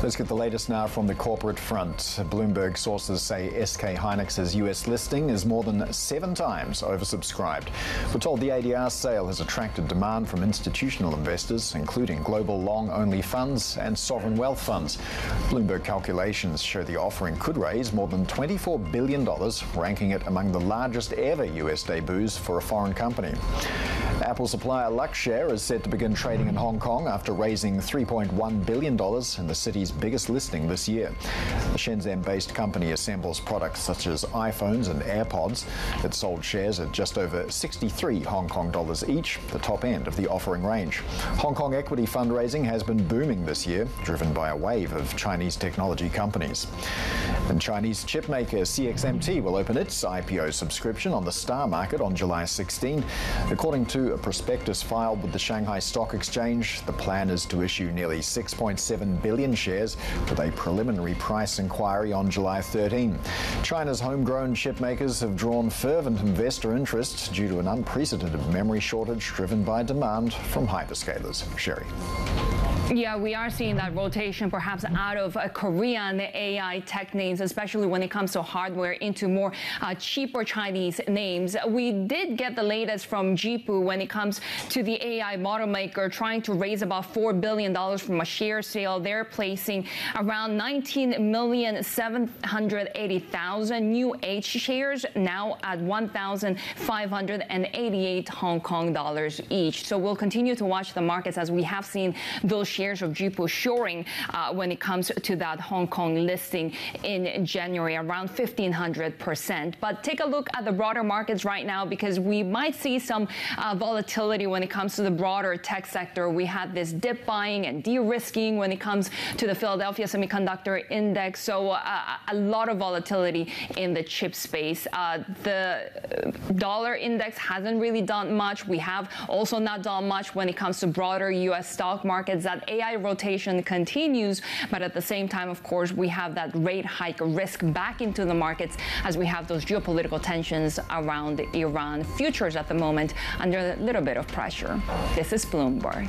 Let's get the latest now from the corporate front. Bloomberg sources say SK Hynix's US listing is more than 7 times oversubscribed. We're told the ADR sale has attracted demand from institutional investors, including global long-only funds and sovereign wealth funds. Bloomberg calculations show the offering could raise more than $24 billion, ranking it among the largest ever US debuts for a foreign company. Apple supplier Luxshare is set to begin trading in Hong Kong after raising $3.1 billion in the city's biggest listing this year. The Shenzhen-based company assembles products such as iPhones and AirPods. It sold shares at just over 63 Hong Kong dollars each, the top end of the offering range. Hong Kong equity fundraising has been booming this year, driven by a wave of Chinese technology companies. And Chinese chipmaker CXMT will open its IPO subscription on the STAR Market on July 16. According to a prospectus filed with the Shanghai Stock Exchange, the plan is to issue nearly 6.7 billion shares with a preliminary price inquiry on July 13. China's homegrown chipmakers have drawn fervent investor interest due to an unprecedented memory shortage driven by demand from hyperscalers. Sherry. Yeah, we are seeing that rotation perhaps out of Korean AI tech names, especially when it comes to hardware, into more cheaper Chinese names. We did get the latest from Jipu when it comes to the AI model maker trying to raise about $4 billion from a share sale. They're placing around 19,780,000 new H shares, now at 1,588 Hong Kong dollars each. So we'll continue to watch the markets as we have seen those shares of Jipu soaring when it comes to that Hong Kong listing in January, around 1,500%. But take a look at the broader markets right now, because we might see some volatility when it comes to the broader tech sector. We had this dip buying and de-risking when it comes to the Philadelphia Semiconductor Index. So a lot of volatility in the chip space. The dollar index hasn't really done much. We have also not done much when it comes to broader U.S. stock markets. That AI rotation continues, but at the same time, of course, we have that rate hike risk back into the markets as we have those geopolitical tensions around Iran. Futures at the moment under a little bit of pressure. This is Bloomberg.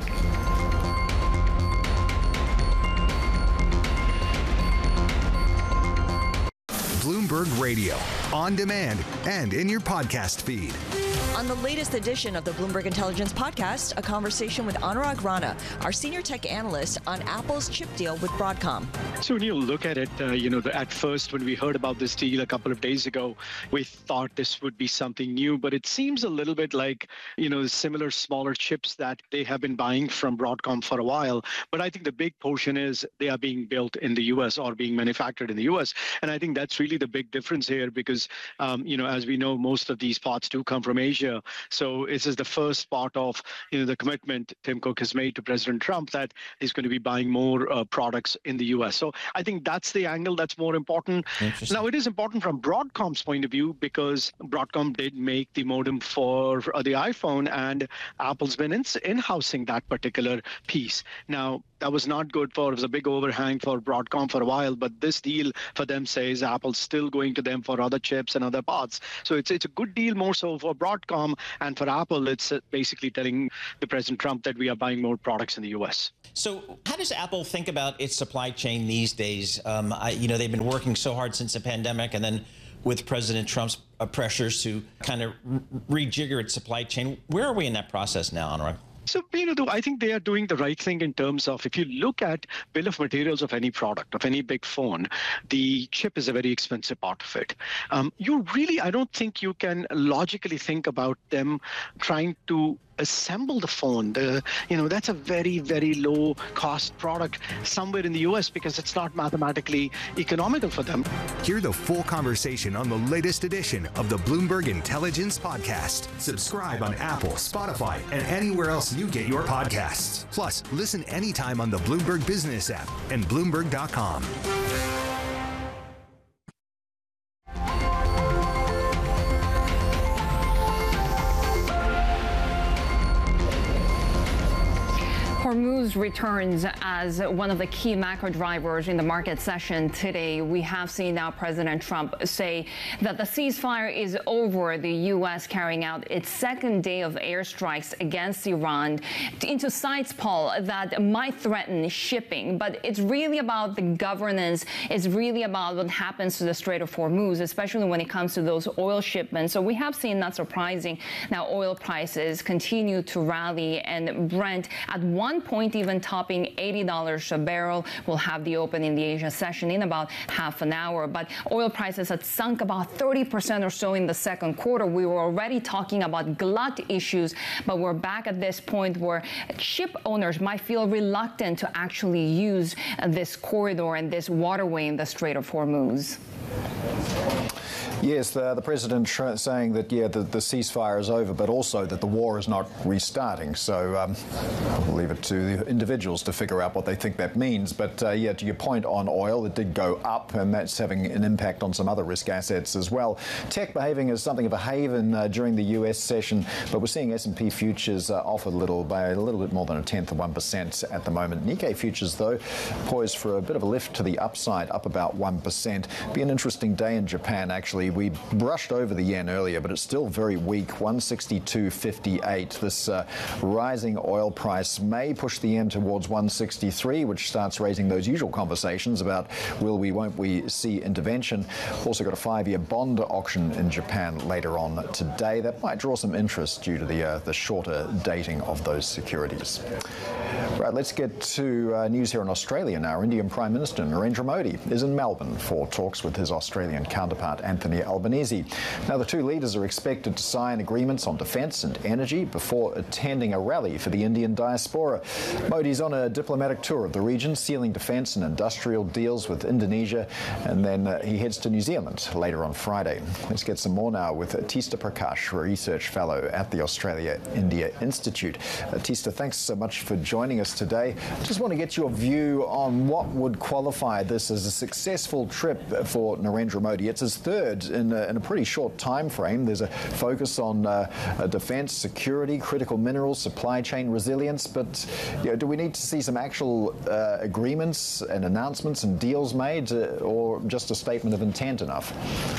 Bloomberg Radio, on demand and in your podcast feed. On the latest edition of the Bloomberg Intelligence Podcast, a conversation with Anurag Rana, our senior tech analyst, on Apple's chip deal with Broadcom. So when you look at it, at first when we heard about this deal a couple of days ago, we thought this would be something new, but it seems a little bit like, similar smaller chips that they have been buying from Broadcom for a while. But I think the big portion is they are being built in the U.S. or being manufactured in the U.S. And I think that's really the big difference here because, as we know, most of these parts do come from Asia. So this is the first part of the commitment Tim Cook has made to President Trump that he's going to be buying more products in the U.S. So I think that's the angle that's more important. Now, it is important from Broadcom's point of view because Broadcom did make the modem for the iPhone, and Apple's been in-housing that particular piece. Now, that was not good it was a big overhang for Broadcom for a while, but this deal for them says Apple's still going to them for other chips and other parts. So it's a good deal more so for Broadcom, and for Apple, it's basically telling the President Trump that we are buying more products in the U.S. So how does Apple think about its supply chain these days? They've been working so hard since the pandemic, and then with President Trump's pressures to kind of rejigger its supply chain. Where are we in that process now, Anurag? So, I think they are doing the right thing in terms of if you look at bill of materials of any product, of any big phone, the chip is a very expensive part of it. I don't think you can logically think about them trying to assemble the phone. That's a very, very low cost product somewhere in the US because it's not mathematically economical for them. Hear the full conversation on the latest edition of the Bloomberg Intelligence Podcast. Subscribe on Apple, Spotify, and anywhere else you get your podcasts. Plus, listen anytime on the Bloomberg Business app and Bloomberg.com. Hormuz news returns as one of the key macro drivers in the market session today. We have seen now President Trump say that the ceasefire is over, the U.S. carrying out its second day of airstrikes against Iran into sites, Paul, that might threaten shipping. But it's really about the governance. It's really about what happens to the Strait of Hormuz, especially when it comes to those oil shipments. So we have seen, not surprising, now oil prices continue to rally, and Brent at one point even topping $80 a barrel. We'll have the open in the Asia session in about half an hour. But oil prices had sunk about 30% or so in the second quarter. We were already talking about glut issues, but we're back at this point where ship owners might feel reluctant to actually use this corridor and this waterway in the Strait of Hormuz. Yes, the president saying that, the ceasefire is over, but also that the war is not restarting. So I'll leave it to the individuals to figure out what they think that means. But, to your point on oil, it did go up, and that's having an impact on some other risk assets as well. Tech behaving as something of a haven during the U.S. session, but we're seeing S&P futures off by a little bit more than 0.1% at the moment. Nikkei futures, though, poised for a bit of a lift to the upside, up about 1%. Be an interesting day in Japan, actually. We brushed over the yen earlier, but it's still very weak, 162.58. This rising oil price may push the yen towards 163, which starts raising those usual conversations about will we, won't we see intervention. Also got a 5-year bond auction in Japan later on today. That might draw some interest due to the shorter dating of those securities. Right, let's get to news here in Australia now. Indian Prime Minister Narendra Modi is in Melbourne for talks with his Australian counterpart Anthony Albanese. Now, the two leaders are expected to sign agreements on defence and energy before attending a rally for the Indian diaspora. Modi's on a diplomatic tour of the region, sealing defence and industrial deals with Indonesia, and then he heads to New Zealand later on Friday. Let's get some more now with Tista Prakash, a research fellow at the Australia-India Institute. Tista, thanks so much for joining us today. Just want to get your view on what would qualify this as a successful trip for Narendra Modi. It's his third in a pretty short time frame. There's a focus on defence, security, critical minerals, supply chain resilience. But do we need to see some actual agreements and announcements and deals made, or just a statement of intent enough?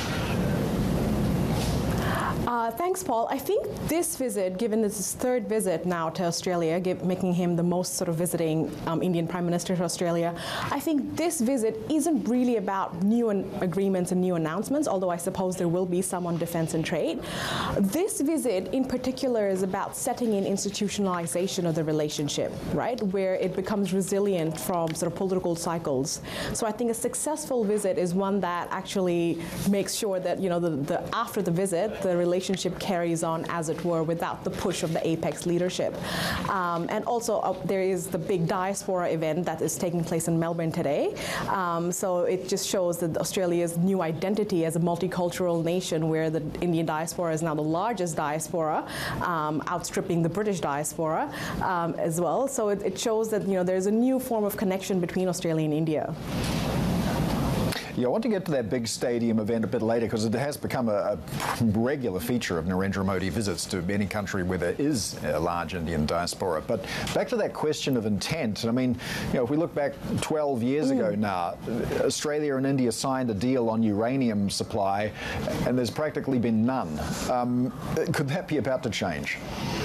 Thanks, Paul. I think this visit, given this is his third visit now to Australia, making him the most sort of visiting Indian Prime Minister to Australia, I think this visit isn't really about new agreements and new announcements, although I suppose there will be some on defence and trade. This visit in particular is about setting in institutionalization of the relationship, right, where it becomes resilient from sort of political cycles. So I think a successful visit is one that actually makes sure that, after the visit, the relationship carries on, as it were, without the push of the apex leadership. And also there is the big diaspora event that is taking place in Melbourne today. So it just shows that Australia's new identity as a multicultural nation, where the Indian diaspora is now the largest diaspora, outstripping the British diaspora as well. So it shows that there's a new form of connection between Australia and India. Yeah, I want to get to that big stadium event a bit later, because it has become a regular feature of Narendra Modi visits to any country where there is a large Indian diaspora. But back to that question of intent, I mean, if we look back 12 years ago now, Australia and India signed a deal on uranium supply, and there's practically been none. Could that be about to change?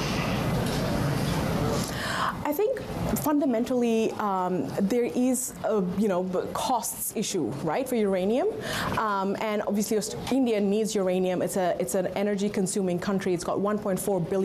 I think fundamentally there is a costs issue, right, for uranium, and obviously India needs uranium. It's an energy consuming country. It's got 1.4 billion